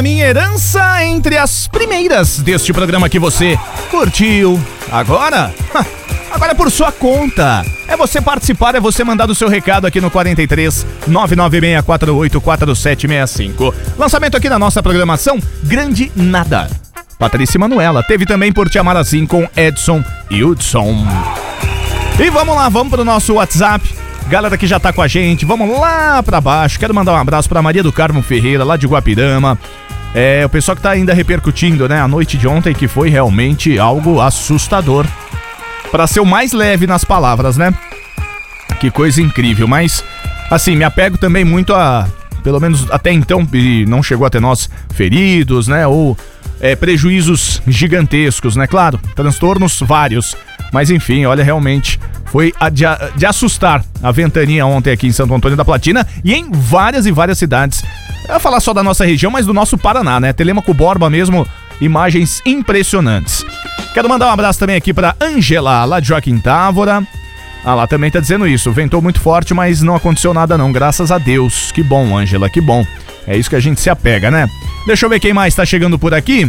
minha herança entre as primeiras deste programa que você curtiu. Agora é por sua conta. É você participar, é você mandar o seu recado aqui no 43 99648 4765. Lançamento aqui na nossa programação, Grande Nada. Patrícia Manuela. Teve também Por Te Amar Assim com Edson e Hudson. E vamos lá, vamos pro nosso WhatsApp. Galera que já tá com a gente, vamos lá pra baixo. Quero mandar um abraço pra Maria do Carmo Ferreira, lá de Guapirama. O pessoal que tá ainda repercutindo, né? A noite de ontem, que foi realmente algo assustador. Pra ser o mais leve nas palavras, né? Que coisa incrível, mas assim, me apego também muito a, pelo menos até então, e não chegou até nós feridos, né? Ou prejuízos gigantescos, né? Claro, transtornos vários. Mas enfim, olha, realmente foi de assustar a ventania ontem aqui em Santo Antônio da Platina e em várias e várias cidades. Eu ia falar só da nossa região, mas do nosso Paraná, né? Telêmaco Borba mesmo, imagens impressionantes. Quero mandar um abraço também aqui pra Angela, lá de Joaquim Távora. Lá também tá dizendo isso, ventou muito forte, mas não aconteceu nada não, graças a Deus. Que bom, Angela, que bom. É isso que a gente se apega, né? Deixa eu ver quem mais tá chegando por aqui.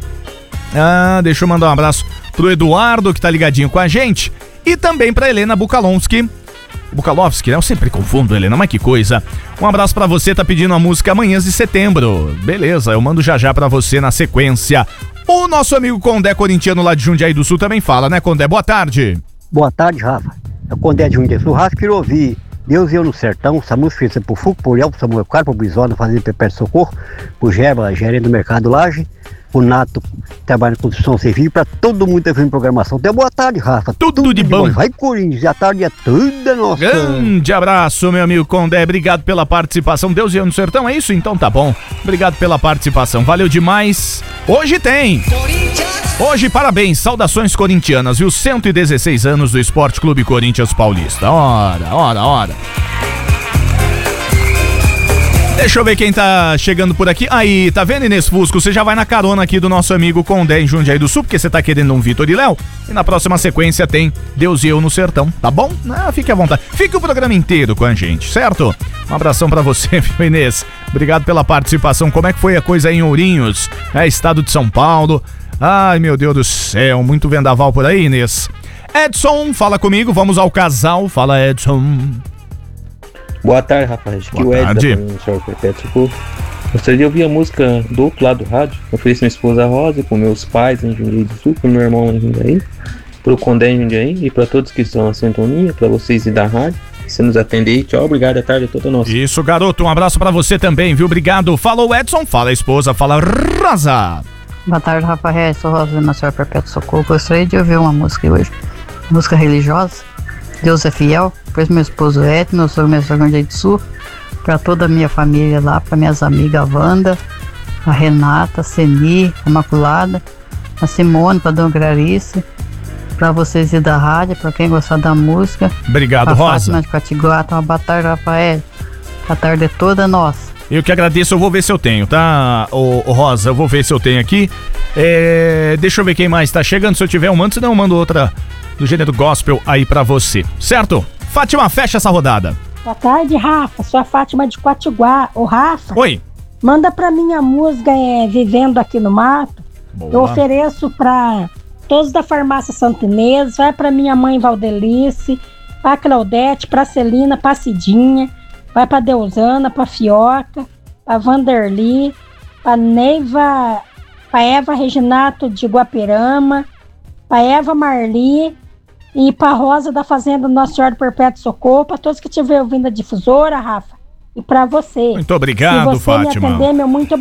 Deixa eu mandar um abraço pro Eduardo, que tá ligadinho com a gente. E também pra Helena Bukalovski, né? Eu sempre confundo, Helena, mas que coisa. Um abraço pra você, tá pedindo a música Manhãs de Setembro. Beleza, eu mando já pra você na sequência. O nosso amigo Condé corintiano lá de Jundiaí do Sul também fala, né, Condé? Boa tarde. Boa tarde, Rafa. É o Condé de Jundiaí do Sul. Rafa, queria ouvir Deus e Eu no Sertão, essa música feita por Fuco, por Léo, por Samuel Caro, por Brizola, fazendo Perpétuo Socorro, por Gerba, gerente do Mercado Laje, o Nato, trabalha em construção civil, pra todo mundo que tá fazendo programação. Até boa tarde, Rafa. Tudo de bom. Vai, Corinthians, a tarde é toda nossa. Grande abraço, meu amigo Condé. Obrigado pela participação. Deus e Eu no Sertão, é isso? Então tá bom. Obrigado pela participação. Valeu demais. Hoje tem. Hoje, parabéns, saudações corintianas, viu? 116 anos do Esporte Clube Corinthians Paulista. Ora. Deixa eu ver quem tá chegando por aqui. Aí, tá vendo, Inês Fusco? Você já vai na carona aqui do nosso amigo Condé em Jundiaí do Sul, porque você tá querendo um Vitor e Léo. E na próxima sequência tem Deus e Eu no Sertão, tá bom? Fique à vontade. Fique o programa inteiro com a gente, certo? Um abração pra você, viu, Inês? Obrigado pela participação. Como é que foi a coisa aí em Ourinhos? Estado de São Paulo. Ai, meu Deus do céu, muito vendaval por aí, Inês. Edson, fala comigo, vamos ao casal. Fala, Edson. Boa tarde, rapaz. Aqui o Edson, da Senhor Perpétuo Socorro. Gostaria de ouvir a música do outro lado do rádio. Eu ofereço minha esposa Rosa, com meus pais em Jundiaí do Sul, pro meu irmão em Jundiaí, pro Condé em Jundiaí e para todos que estão na sintonia, para vocês e da rádio. Você nos atender. Tchau, obrigado, a tarde é toda nossa. Isso, garoto, um abraço pra você também, viu? Obrigado. Falou, Edson. Fala, esposa. Fala, Rosa. Boa tarde, Rafael. Sou Rosa da Senhor Perpétuo Socorro. Gostaria de ouvir uma música hoje. Música religiosa. Deus é fiel. Depois meu esposo Edson, eu sou meu Jundiaí do Sul. Pra toda a minha família lá, pra minhas amigas, a Wanda, a Renata, a Seni, a Imaculada, a Simone, pra Dona Clarice, pra vocês e da rádio, pra quem gostar da música. Obrigado, a Rosa. Fátima de Catiguata, uma boa tarde, Rafael. A tarde é toda nossa. Eu que agradeço, eu vou ver se eu tenho, tá, ô Rosa? Eu vou ver se eu tenho aqui. Deixa eu ver quem mais tá chegando. Se eu tiver um, senão eu mando outra do gênero gospel aí pra você, certo? Fátima, fecha essa rodada. Boa tarde, Rafa. Sou a Fátima de Quatiguá. Ô, Rafa. Oi. Manda pra mim a música Vivendo Aqui no Mato. Boa. Eu ofereço pra todos da farmácia Santo Inês. Vai pra minha mãe Valdelice, pra Claudete, pra Celina, pra Cidinha. Vai pra Deusana, pra Fioca, pra Vanderly, pra Neiva, pra Eva Reginato de Guapirama, pra Eva Marli e pra Rosa da Fazenda Nossa Senhora do Perpétuo Socorro, pra todos que estiverem ouvindo a difusora, Rafa, e pra você. Muito obrigado, Fátima. Se você me atender, meu muito